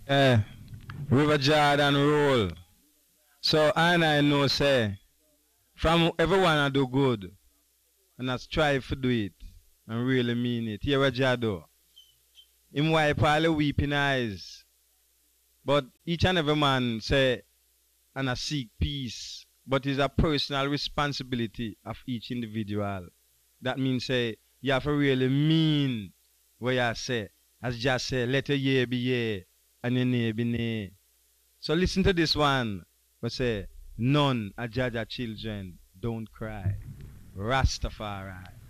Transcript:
Eh, River Jordan roll. So I know say from everyone I do good and I strive to do it and really mean it. Here what Jah do. Him wipe all the weeping eyes. But each and every man say and I seek peace. But it's a personal responsibility of each individual. That means say you have to really mean what you say. As just say, let a year be year and your nay be nay. So listen to this one. But say, none are Jaja children, don't cry. Rastafari.